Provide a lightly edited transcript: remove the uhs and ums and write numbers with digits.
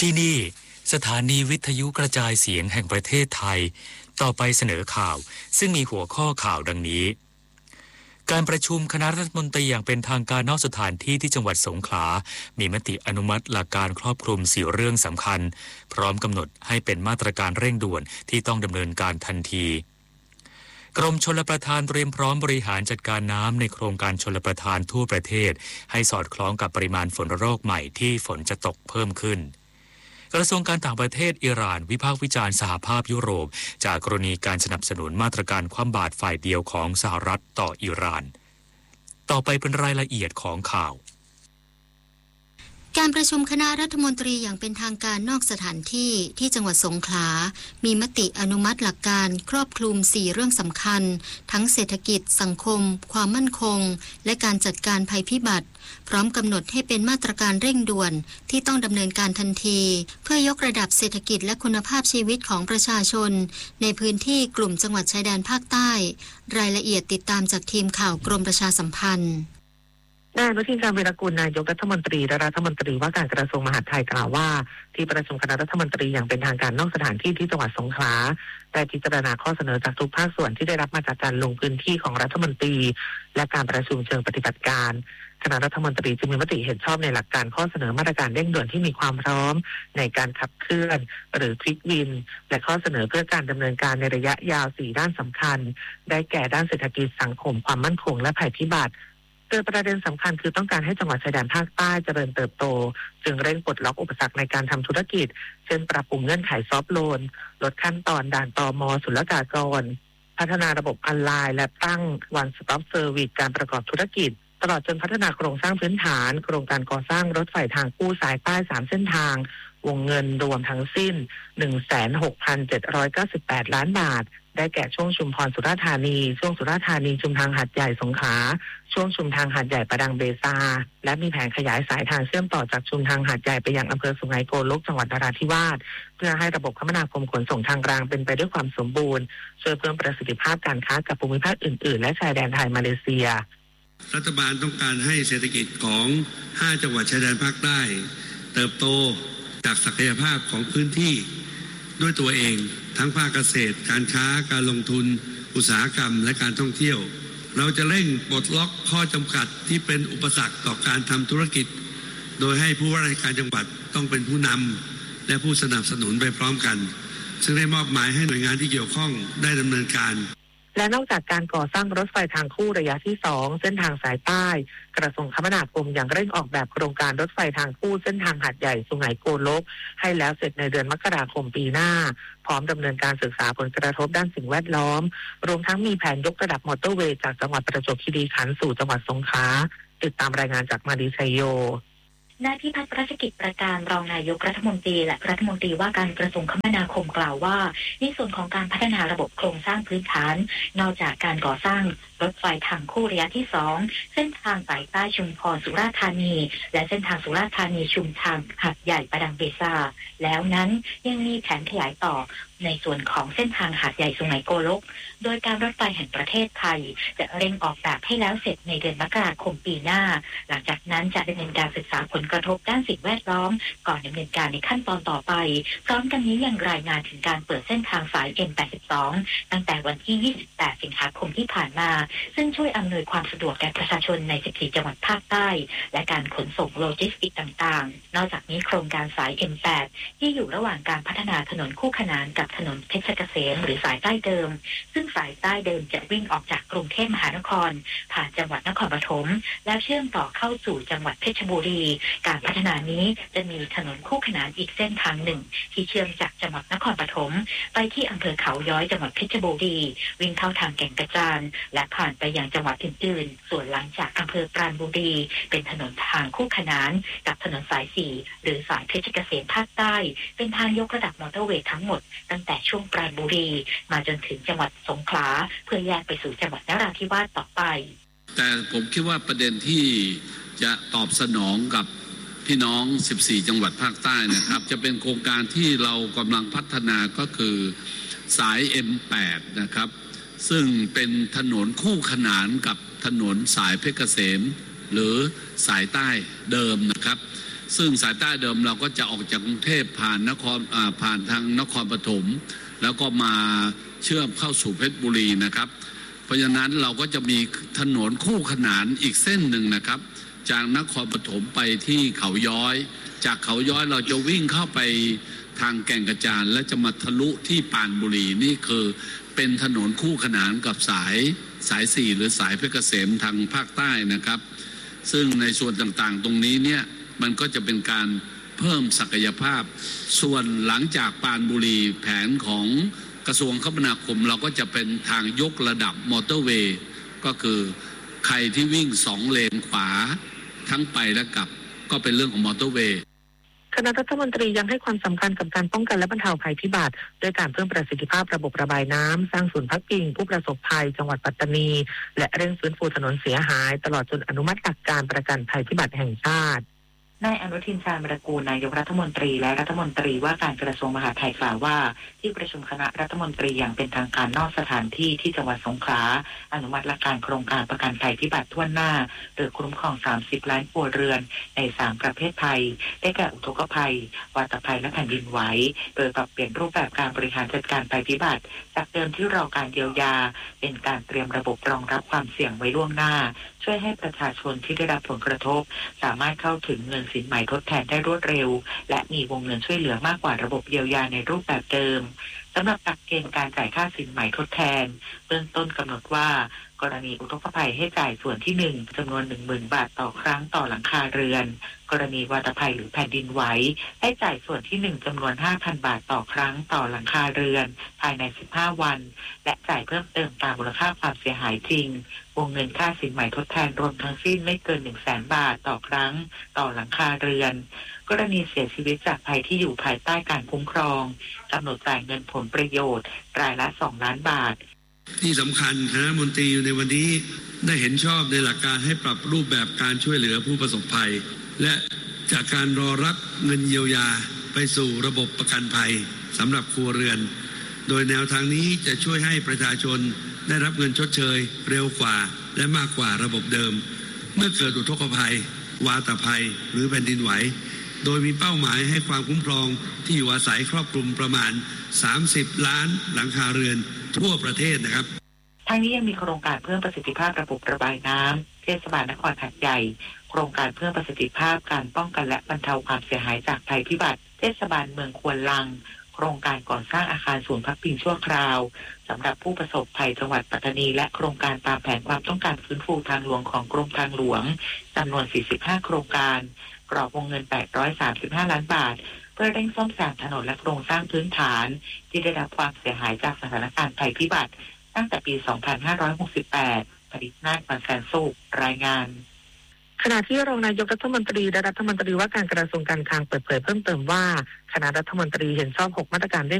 ที่นี่สถานีวิทยุกระจายเสียงแห่งประเทศไทยต่อไปเสนอข่าวซึ่งมีหัวข้อข่าวดังนี้การประชุมคณะรัฐมนตรีอย่างเป็นทางการนอกสถานที่ที่จังหวัดสงขลามีมติอนุมัติหลักการครอบคลุม4เรื่องสำคัญพร้อมกำหนดให้เป็นมาตรการเร่งด่วนที่ต้องดำเนินการทันทีกรมชลประทานเตรียมพร้อมบริหารจัดการน้ำในโครงการชลประทานทั่วประเทศให้สอดคล้องกับปริมาณฝนระลอกใหม่ที่ฝนจะตกเพิ่มขึ้นกระทรวงการต่างประเทศอิหร่านวิพากษ์วิจารณ์สหภาพยุโรปจากกรณีการสนับสนุนมาตรการคว่ำบาตรฝ่ายเดียวของสหรัฐต่ออิหร่านต่อไปเป็นรายละเอียดของข่าวการประชุมคณะรัฐมนตรีอย่างเป็นทางการนอกสถานที่ที่จังหวัดสงขลามีมติอนุมัติหลักการครอบคลุม4เรื่องสำคัญทั้งเศรษฐกิจสังคมความมั่นคงและการจัดการภัยพิบัติพร้อมกำหนดให้เป็นมาตรการเร่งด่วนที่ต้องดำเนินการทันทีเพื่อยกระดับเศรษฐกิจและคุณภาพชีวิตของประชาชนในพื้นที่กลุ่มจังหวัดชายแดนภาคใต้รายละเอียดติดตามจากทีมข่าวกรมประชาสัมพันธ์นายอนุทิน ชาญวีรกูลนายกรัฐมนตรีและรัฐมนตรีว่าการกระทรวงมหาดไทยกล่าวว่าที่ประชุมคณะรัฐมนตรีอย่างเป็นทางการนอกสถานที่ที่จังหวัดสงขลาได้พิจารณาข้อเสนอจากทุกภาคส่วนที่ได้รับมาจากการลงพื้นที่ของรัฐมนตรีและการประชุมเชิงปฏิบัติการคณะรัฐมนตรีจึงมีมติเห็นชอบในหลักการข้อเสนอมาตรการเร่งด่วนที่มีความพร้อมในการขับเคลื่อนหรือควิกวินและข้อเสนอเพื่อการดำเนินการในระยะยาว4ด้านสำคัญได้แก่ด้านเศรษฐกิจสังคมความมั่นคงและภัยพิบัติโดยประเด็นสำคัญคือต้องการให้จังหวัดชายแดนภาคใต้เจริญเติบโตจึงเร่งปลดล็อกอุปสรรคในการทำธุรกิจเช่นปรับปรุงเงื่อนไขซอฟต์โลนลดขั้นตอนด่านตม.ศุลกากรพัฒนาระบบออนไลน์และตั้ง One Stop Service การประกอบธุรกิจตลอดจนพัฒนาโครงสร้างพื้นฐานโครงการก่อสร้างรถไฟทางคู่สายใต้3เส้นทางวงเงินรวมทั้งสิ้น 16,798 ล้านบาทได้แก่ช่วงชุมพรสุราษฎร์ธานีช่วงสุราษฎร์ธานีชุมทางหาดใหญ่สงขลาช่วงชุมทางหาดใหญ่ประดังเบซาและมีแผนขยายสายทางเชื่อมต่อจากชุมทางหาดใหญ่ไปยังอำเภอสุไหงโกลกจังหวัดนราธิวาสเพื่อให้ระบบคมนาคมขนส่งทางรางเป็นไปด้วยความสมบูรณ์ช่วยเพิ่มประสิทธิภาพการค้ากับภูมิภาคอื่นๆและชายแดนไทยมาเลเซียรัฐบาลต้องการให้เศรษฐกิจของ5จังหวัดชายแดนภาคใต้เติบโตจากศักยภาพของพื้นที่ด้วยตัวเองทั้งภาคเกษตรการค้าการลงทุนอุตสาหกรรมและการท่องเที่ยวเราจะเร่งปลดล็อกข้อจำกัดที่เป็นอุปสรรคต่อการทำธุรกิจโดยให้ผู้ว่าราชการจังหวัดต้องเป็นผู้นำและผู้สนับสนุนไปพร้อมกันซึ่งได้มอบหมายให้หน่วยงานที่เกี่ยวข้องได้ดำเนินการและนอกจากการก่อสร้างรถไฟทางคู่ระยะที่2เส้นทางสายใต้กระทรวงคมนาคมยังเร่งออกแบบโครงการรถไฟทางคู่เส้นทางหาดใหญ่สุไหงโกลกให้แล้วเสร็จในเดือนมกราคมปีหน้าพร้อมดำเนินการศึกษาผลกระทบด้านสิ่งแวดล้อมรวมทั้งมีแผนยกระดับมอเตอร์เวย์จากจังหวัดประจวบคีรีขันธ์สู่จังหวัดสงขลาติดตามรายงานจากมาดีชัยโยนายพิพัฒน์รัชกิจประการรองนายกรัฐมนตรีและรัฐมนตรีว่าการกระทรวงคมนาคมกล่าวว่าในส่วนของการพัฒนาระบบโครงสร้างพื้นฐานนอกจากการก่อสร้างรถไฟทางคู่ระยะที่2เส้นทางสายใต้ชุมพรสุราษฎร์ธานีและเส้นทางสุราษฎร์ธานีชุมทางหาดใหญ่ประดังเบซาแล้วนั้นยังมีแผนขยายต่อในส่วนของเส้นทางหาดใหญ่สุไหงโกลกโดยการรถไฟแห่งประเทศไทยจะเร่งออกแบบให้แล้วเสร็จในเดือนมกราคมปีหน้าหลังจากนั้นจะดำเนินการศึกษาผลกระทบด้านสิ่งแวดล้อมก่อนดำเนินการในขั้นตอนต่อไปพร้อมกันนี้ยังรายงานถึงการเปิดเส้นทางสาย M82 ตั้งแต่วันที่28สิงหาคมที่ผ่านมาซึ่งช่วยอำนวยความสะดวกแก่ประชาชนใน14จังหวัดภาคใต้และการขนส่งโลจิสติกส์ต่างๆนอกจากนี้โครงการสาย M8 ที่อยู่ระหว่างการพัฒนาถนนคู่ขนานกับถนนเพชรเกษมหรือสายใต้เดิมซึ่งสายใต้เดิมจะวิ่งออกจากกรุงเทพมหานครผ่านจังหวัดนครปฐมแล้วเชื่อมต่อเข้าสู่จังหวัดเพชรบุรีการพัฒนานี้จะมีถนนคู่ขนานอีกเส้นทางหนึ่งที่เชื่อมจากจังหวัดนครปฐมไปที่อำเภอเขาย้อยจังหวัดเพชรบุรีวิ่งเข้าทางแก่งกระจานและผ่านไปยังจังหวัดอื่นๆส่วนหลังจากอำเภอปราณบุรีเป็นถนนทางคู่ขนานกับถนนสาย4หรือสายเพชรเกษมภาคใต้เป็นทางยกระดับมอเตอร์เวย์ทั้งหมดตั้งแต่ช่วงปราณบุรีมาจนถึงจังหวัดสงขลาเพื่อแยกไปสู่จังหวัดนราธิวาสต่อไปแต่ผมคิดว่าประเด็นที่จะตอบสนองกับพี่น้อง14จังหวัดภาคใต้นะครับจะเป็นโครงการที่เรากำลังพัฒนาก็คือสาย M8 นะครับซึ่งเป็นถนนคู่ขนานกับถนนสายเพชรเกษมหรือสายใต้เดิมนะครับซึ่งสายใต้เดิมเราก็จะออกจากกรุงเทพผ่านทางนครปฐมแล้วก็มาเชื่อมเข้าสู่เพชรบุรีนะครับเพราะฉะนั้นเราก็จะมีถนนคู่ขนานอีกเส้นหนึ่งนะครับจากนครปฐมไปที่เขาย้อยจากเขาย้อยเราจะวิ่งเข้าไปทางแก่งกระจานและจะมาทะลุที่ปรานบุรีนี่คือเป็นถนนคู่ขนานกับสาย4หรือสายเพชรเกษมทางภาคใต้นะครับซึ่งในส่วนต่างๆตรงนี้เนี่ยมันก็จะเป็นการเพิ่มศักยภาพส่วนหลังจากปรานบุรีแผนของกระทรวงคมนาคมเราก็จะเป็นทางยกระดับมอเตอร์เวย์ก็คือใครที่วิ่ง2เลนขวาทั้งไปและกลับก็เป็นเรื่องของมอเตอร์เวย์คณะรัฐมนตรียังให้ความสำคัญกับการป้องกันและบรรเทาภัยพิบัติด้วยการเพิ่มประสิทธิภาพระบบระบายน้ำสร้างศูนย์พักพิงผู้ประสบภัยจังหวัดปัตตานีและเร่งฟื้นฟูถนนเสียหายตลอดจนอนุมัติหลักการประกันภัยพิบัติแห่งชาตินายอนุทินชาญวิรากูลนายกรัฐมนตรีและรัฐมนตรีว่าการกระทรวงมหาดไทยกล่าวว่าที่ประชุมคณะรัฐมนตรีอย่างเป็นทางการนอกสถานที่ที่จังหวัดสงขลาอนุมัติหลักการโครงการประกันภัยพิบัติทั่วหน้าโดยคุ้มครอง30ล้านครัวเรือนใน3ประเภทภัยได้แก่อุทกภัยวาตภัยและแผ่นดินไหวโดยปรับเปลี่ยนรูปแบบการบริหารจัดการภัยพิบัติจากเดิมที่รอการเยียวยาเป็นการเตรียมระบบรองรับความเสี่ยงไว้ล่วงหน้าช่วยให้ประชาชนที่ได้รับผลกระทบสามารถเข้าถึงเงินสินไหมทดแทนได้รวดเร็วและมีวงเงินช่วยเหลือมากกว่าระบบเยียวยาในรูปแบบเดิมสำหรับหลักเกณฑ์การจ่ายค่าสินไหมทดแทนเบื้องต้นกำหนดว่ากรณีอุทกภัยให้จ่ายส่วนที่1จำนวน 10,000 บาทต่อครั้งต่อหลังคาเรือนกรณีวาตภัยหรือแผ่นดินไหวให้จ่ายส่วนที่1จำนวน 5,000 บาทต่อครั้งต่อหลังคาเรือนภายใน15วันและจ่ายเพิ่มเติมตามมูลค่าความเสียหายจริงวงเงินค่าสินไหมทดแทนรวมทั้งสิ้นไม่เกิน 100,000 บาทต่อครั้งต่อหลังคาเรือนกรณีเสียชีวิตจากภัยที่อยู่ภายใต้การคุ้มครองกำหนดจ่ายเงินผลประโยชน์รายละ2ล้านบาทที่สำคัญคณะมนตรีในวันนี้ได้เห็นชอบในหลักการให้ปรับรูปแบบการช่วยเหลือผู้ประสบภัยและจากการรอรับเงินเยียวยาไปสู่ระบบประกันภัยสำหรับครัวเรือนโดยแนวทางนี้จะช่วยให้ประชาชนได้รับเงินชดเชยเร็วกว่าและมากกว่าระบบเดิมเมื่อเกิดอุทกภัยวาตภัยหรือแผ่นดินไหวโดยมีเป้าหมายให้ความคุ้มครองที่อยู่อาศัยครอบคลุมประมาณ30ล้านหลังคาเรือนทั่วประเทศนะครับทั้งนี้ยังมีโครงการเพิ่มประสิทธิภาพระบบระบายน้ำเทศบาลนครหาดใหญ่โครงการเพิ่มประสิทธิภาพการป้องกันและบรรเทาความเสียหายจากภัยพิบัติเทศบาลเมืองควนลังโครงการก่อสร้างอาคารศูนย์พักพิงชั่วคราวสำหรับผู้ประสบภัยจังหวัดปัตตานีและโครงการตามแผนความต้องการฟื้นฟูทางหลวงของกรมทางหลวงจำนวน45โครงการกรอบวงเงิน835ล้านบาทเพื่อเร่งซ่อมแซมถนนและโครงสร้างพื้นฐานที่ได้รับความเสียหายจากสถานการณ์ภัยพิบัติตั้งแต่ปี 2568 ผลิตนาฏ มันแสนสุขรายงานขณะที่รองนายกรัฐมนตรีและรัฐมนตรีว่าการกระทรวงการคลังเปิดเผยเพิ่มเติมว่าคณะรัฐมนตรีเห็นชอบ6มาตรการเร่ง